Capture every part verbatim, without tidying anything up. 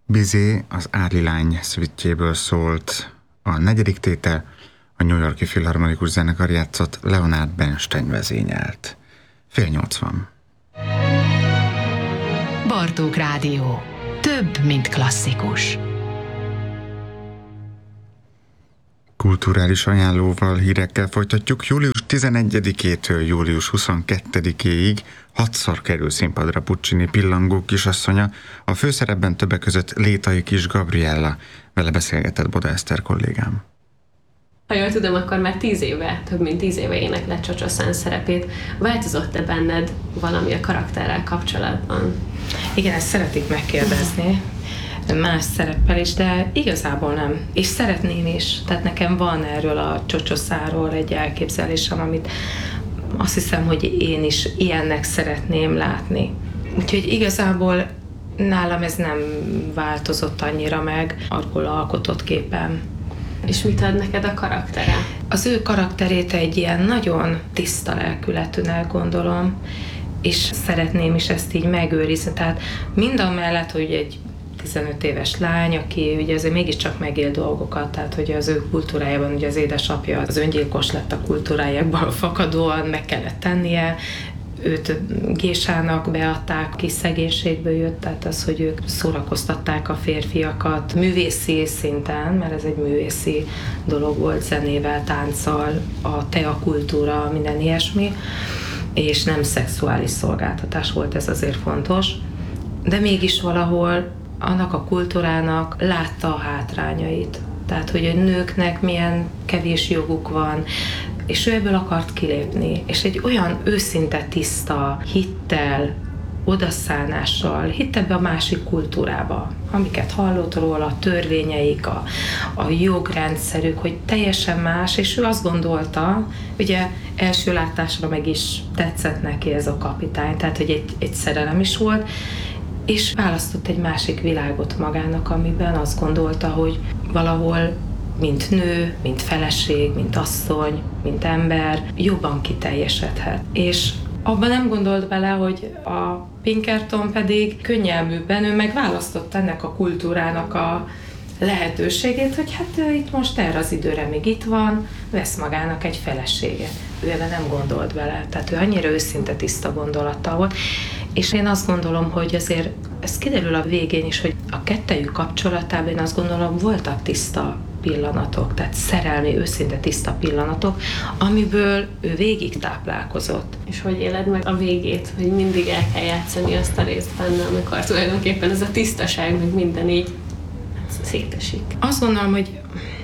Bizé az Árli lány szüittjéből szólt a negyedik tétel, a New York-i Filharmonikus Zenekar játszott, Leonard Bernstein vezényelt. Fél nyolc van. Bartók Rádió. Több, mint klasszikus. Kulturális ajánlóval, hírekkel folytatjuk. Július tizenegyedikétől július huszonkettedikéig hatszor kerül színpadra Puccini Pillangó kisasszonya. A főszerepben többek között Létai Kis Gabriella. Vele beszélgetett Boda Eszter kollégám. Ha jól tudom, akkor már tíz éve, több mint tíz éve éneklett Csocsó szerepét. Változott-e benned valami a karakterrel kapcsolatban? Igen, ezt szeretik megkérdezni. Más szereppel is, de igazából nem. És szeretném is. Tehát nekem van erről a Csocsószáról egy elképzelésem, amit azt hiszem, hogy én is ilyennek szeretném látni. Úgyhogy igazából nálam ez nem változott annyira meg arról alkotott képem. És mit ad neked a karaktere? Az ő karakterét egy ilyen nagyon tiszta lelkületűnek gondolom, és szeretném is ezt így megőrizni. Tehát mindamellett, hogy egy tizenöt éves lány, aki ugye azért mégiscsak megél dolgokat, tehát hogy az ő kultúrájában ugye az édesapja az öngyilkos lett a kultúrájákból fakadóan, meg kellett tennie, őt gésának beadták, kis szegénységből jött, tehát az, hogy ők szórakoztatták a férfiakat művészi szinten, mert ez egy művészi dolog volt, zenével, tánccal, a teakultúra, minden ilyesmi, és nem szexuális szolgáltatás volt, ez azért fontos, de mégis valahol annak a kultúrának látta a hátrányait. Tehát, hogy a nőknek milyen kevés joguk van, és ő ebből akart kilépni. És egy olyan őszinte, tiszta hittel, odaszánással hitt ebbe a másik kultúrába, amiket hallott róla, a törvényeik, a, a jogrendszerük, hogy teljesen más, és ő azt gondolta, ugye első látásra meg is tetszett neki ez a kapitány, tehát, hogy egy, egy szerelem is volt, és választott egy másik világot magának, amiben azt gondolta, hogy valahol mint nő, mint feleség, mint asszony, mint ember jobban kiteljesedhet. És abban nem gondolt bele, hogy a Pinkerton pedig könnyelműbben ő meg választott ennek a kultúrának a lehetőségét, hogy hát itt most erre az időre még itt van, vesz magának egy feleséget. Ő ebben nem gondolt bele, tehát ő annyira őszinte, tiszta gondolattal volt. És én azt gondolom, hogy azért ez kiderül a végén is, hogy a kettejük kapcsolatában én azt gondolom, voltak tiszta pillanatok, tehát szerelmi, őszinte tiszta pillanatok, amiből ő végig táplálkozott. És hogy éled meg a végét, hogy mindig el kell játszani azt a részt benne, amikor tulajdonképpen ez a tisztaság, meg minden így szétesik. Azt gondolom, hogy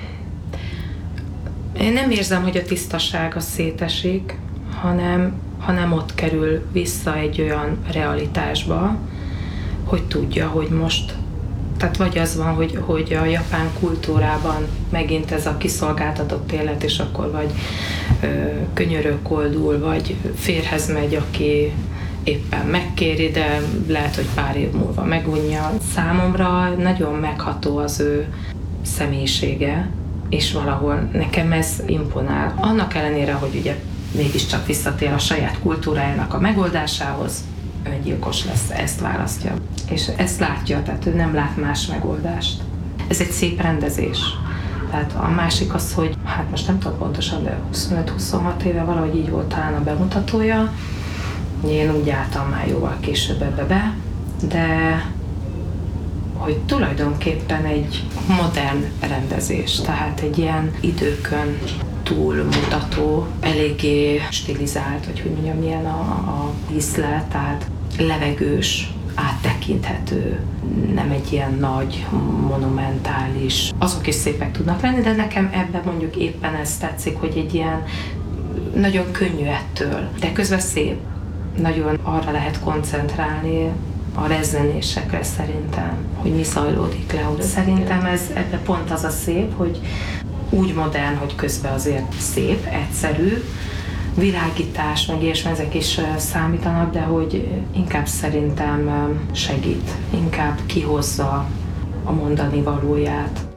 én nem érzem, hogy a tisztaság az szétesik, hanem, hanem ott kerül vissza egy olyan realitásba, hogy tudja, hogy most, tehát vagy az van, hogy, hogy a japán kultúrában megint ez a kiszolgáltatott élet, és akkor vagy ö, könyörök oldul, vagy férhez megy, aki éppen megkéri, de lehet, hogy pár év múlva megunja. Számomra nagyon megható az ő személyisége, és valahol nekem ez imponál. Annak ellenére, hogy ugye mégiscsak visszatér a saját kultúrájának a megoldásához, öngyilkos lesz, ezt választja. És ezt látja, tehát ő nem lát más megoldást. Ez egy szép rendezés. Tehát a másik az, hogy hát most nem tudom pontosan, de huszonöt-huszonhat éve valahogy így volt talán a bemutatója. Én úgy álltam már jóval később ebbe be, de hogy tulajdonképpen egy modern rendezés, tehát egy ilyen időkön túlmutató, eléggé stilizált, vagy hogy mondjam, milyen a, a díszlet, tehát levegős, áttekinthető, nem egy ilyen nagy, monumentális. Azok is szépek tudnak lenni, de nekem ebben mondjuk éppen ez tetszik, hogy egy ilyen nagyon könnyű ettől, de közben szép. Nagyon arra lehet koncentrálni, a rezzenésekre szerintem, hogy mi zajlódik le. Szerintem ez ebben pont az a szép, hogy úgy modern, hogy közben azért szép, egyszerű, világítás, meg ilyesmi, ezek is számítanak, de hogy inkább szerintem segít, inkább kihozza a mondani valóját.